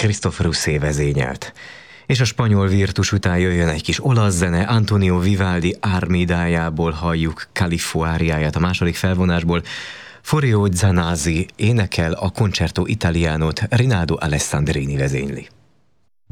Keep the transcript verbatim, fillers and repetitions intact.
Christophe Rousset vezényelt. És a spanyol virtus után jöjjön egy kis olasz zene, Antonio Vivaldi Armidájából halljuk Califuariáját a második felvonásból. Forio Zanasi énekel, a Concerto Italianót Rinaldo Alessandrini vezényli.